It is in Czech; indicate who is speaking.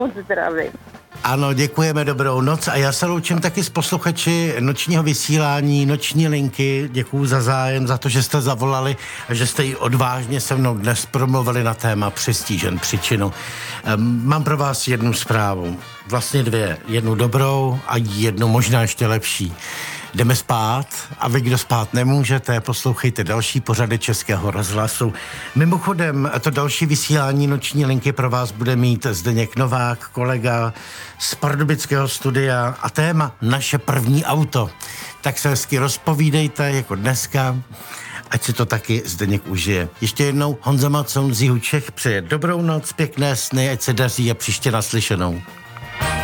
Speaker 1: moc zdravím.
Speaker 2: Ano, děkujeme, dobrou noc a já se loučím taky s posluchači nočního vysílání, noční linky. Děkuju za zájem, za to, že jste zavolali a že jste ji odvážně se mnou dnes promluvili na téma přestížen příčinu. Mám pro vás jednu zprávu, vlastně dvě, jednu dobrou a jednu možná ještě lepší. Jdeme spát a vy, kdo spát nemůžete, poslouchejte další pořady Českého rozhlasu. Mimochodem, to další vysílání noční linky pro vás bude mít Zdeněk Novák, kolega z pardubického studia a téma Naše první auto. Tak se hezky rozpovídejte jako dneska, ať si to taky Zdeněk užije. Ještě jednou Honza Macon z Jihu Čech přeje dobrou noc, pěkné sny, ať se daří a příště naslyšenou.